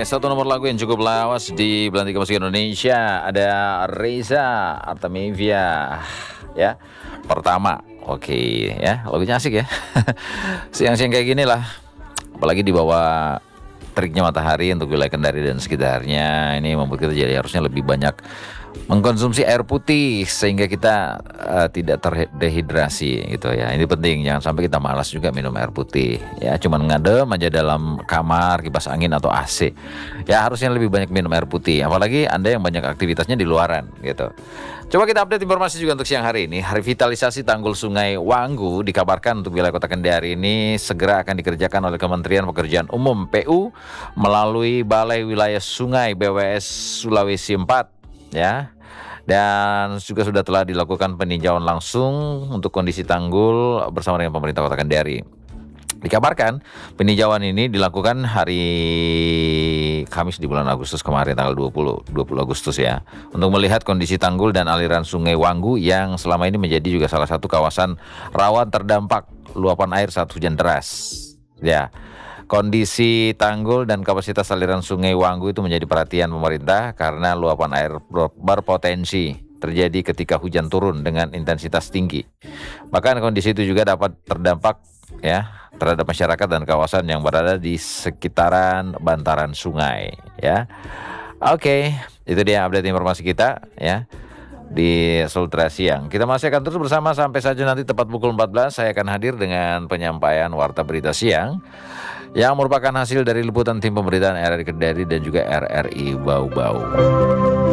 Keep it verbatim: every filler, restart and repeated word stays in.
satu nomor lagu yang cukup lawas di Belantika Musik Indonesia. Ada Reza Artamevia ya. Pertama, oke ya, lagunya asik ya. Siang-siang kayak gini lah. Apalagi di bawah teriknya matahari untuk wilayah Kendari dan sekitarnya. Ini membuat kita jadi harusnya lebih banyak mengkonsumsi air putih sehingga kita uh, tidak terdehidrasi gitu ya. Ini penting, jangan sampai kita malas juga minum air putih ya, cuman ngadem aja dalam kamar, kipas angin atau A C. Ya harusnya lebih banyak minum air putih, apalagi Anda yang banyak aktivitasnya di luaran gitu. Coba kita update informasi juga untuk siang hari ini. Revitalisasi tanggul Sungai Wanggu dikabarkan untuk wilayah Kota Kendari ini segera akan dikerjakan oleh Kementerian Pekerjaan Umum P U melalui Balai Wilayah Sungai B W S Sulawesi empat ya, dan juga sudah telah dilakukan peninjauan langsung untuk kondisi tanggul bersama dengan pemerintah Kota Kendari. Dikabarkan peninjauan ini dilakukan hari Kamis di bulan Agustus kemarin, tanggal dua puluh Agustus ya, untuk melihat kondisi tanggul dan aliran Sungai Wanggu yang selama ini menjadi juga salah satu kawasan rawan terdampak luapan air saat hujan deras ya. Kondisi tanggul dan kapasitas aliran Sungai Wanggu itu menjadi perhatian pemerintah karena luapan air berpotensi terjadi ketika hujan turun dengan intensitas tinggi. Bahkan kondisi itu juga dapat terdampak ya terhadap masyarakat dan kawasan yang berada di sekitaran bantaran sungai ya. Oke, itu dia update informasi kita ya di Sultra Siang. Kita masih akan terus bersama sampai saja nanti tepat pukul empat belas saya akan hadir dengan penyampaian Warta Berita Siang yang merupakan hasil dari liputan tim pemberitaan R R I Kendari dan juga R R I Bau Bau.